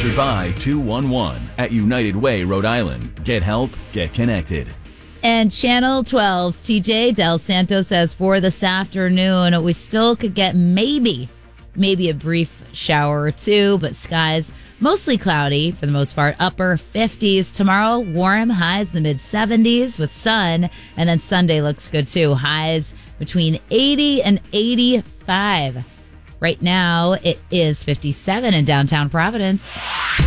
Sponsored by 211 at United Way, Rhode Island. Get help, get connected. And Channel 12's TJ Del Santo says for this afternoon, we still could get maybe a brief shower or two, but skies mostly cloudy for the most part. Upper 50s tomorrow, warm, highs in the mid 70s with sun, and then Sunday looks good too. Highs between 80 and 85. Right now, it is 57 in downtown Providence.